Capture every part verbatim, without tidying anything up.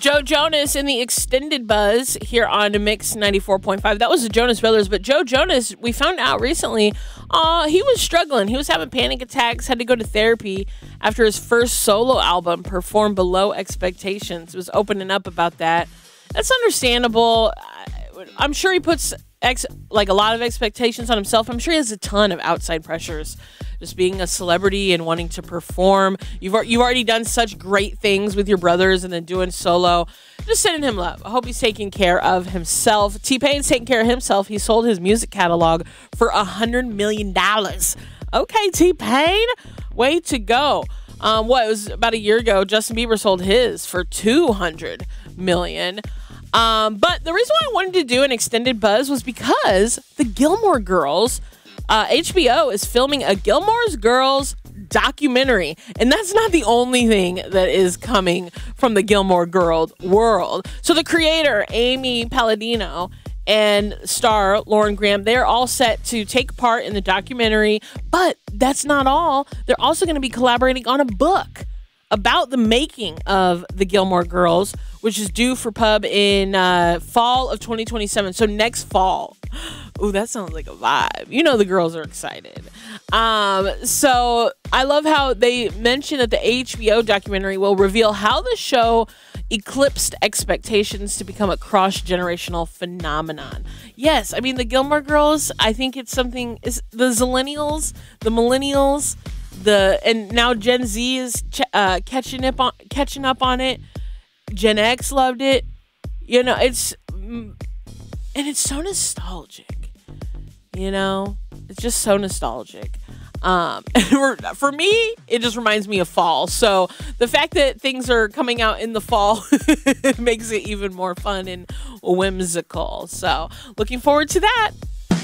Joe Jonas in the extended buzz here on Mix ninety-four point five. That was the Jonas Brothers, but Joe Jonas, we found out recently, uh, he was struggling. He was having panic attacks, had to go to therapy after his first solo album performed below expectations. He was opening up about that. That's understandable. I'm sure he puts ex- like a lot of expectations on himself. I'm sure he has a ton of outside pressures. Just being a celebrity and wanting to perform. You've you've already done such great things with your brothers and then doing solo. Just sending him love. I hope he's taking care of himself. T-Pain's taking care of himself. He sold his music catalog for one hundred million dollars. Okay, T-Pain. Way to go. Um, what, it was about a year ago, Justin Bieber sold his for two hundred million dollars. Um, but the reason why I wanted to do an extended buzz was because the Gilmore Girls, uh, H B O is filming a Gilmore Girls documentary. And that's not the only thing that is coming from the Gilmore Girls world. So the creator, Amy Palladino, and star Lauren Graham, they're all set to take part in the documentary. But that's not all. They're also going to be collaborating on a book about the making of the Gilmore Girls, which is due for pub in uh, fall of twenty twenty-seven. So next fall. Ooh, that sounds like a vibe. You know the girls are excited. Um, so I love how they mention that the H B O documentary will reveal how the show eclipsed expectations to become a cross-generational phenomenon. Yes, I mean, the Gilmore Girls, I think it's something, is the Zillennials, the Millennials, the and now Gen Z is ch- uh, catching up on catching up on it. Gen X loved it. You know, it's and it's so nostalgic. You know, it's just so nostalgic. Um, and for me, it just reminds me of fall. So the fact that things are coming out in the fall makes it even more fun and whimsical. So looking forward to that.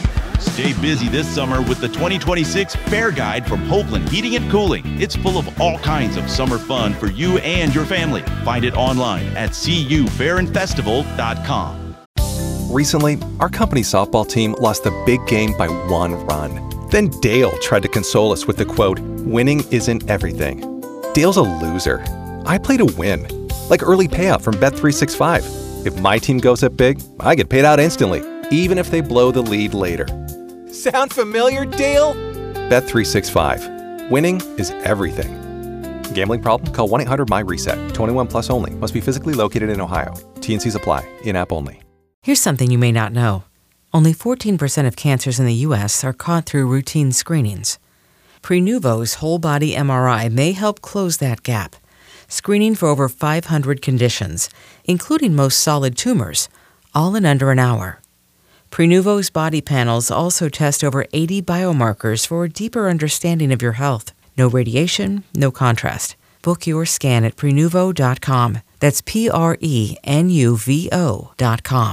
Stay busy this summer with the twenty twenty-six Fair Guide from Hoagland Heating and Cooling. It's full of all kinds of summer fun for you and your family. Find it online at c u fair and festival dot com. Recently, our company softball team lost the big game by one run. Then Dale tried to console us with the quote, "Winning isn't everything." Dale's a loser. I play to win. Like early payout from Bet three sixty-five. If my team goes up big, I get paid out instantly, even if they blow the lead later. Sound familiar, Dale? Bet three sixty-five. Winning is everything. Gambling problem? Call one eight hundred M Y reset. twenty-one plus only. Must be physically located in Ohio. T and Cs apply. In-app only. Here's something you may not know. Only fourteen percent of cancers in the U S are caught through routine screenings. Prenuvo's whole-body M R I may help close that gap, screening for over five hundred conditions, including most solid tumors, all in under an hour. Prenuvo's body panels also test over eighty biomarkers for a deeper understanding of your health. No radiation, no contrast. Book your scan at prenuvo dot com. That's P R E N U V O dot com.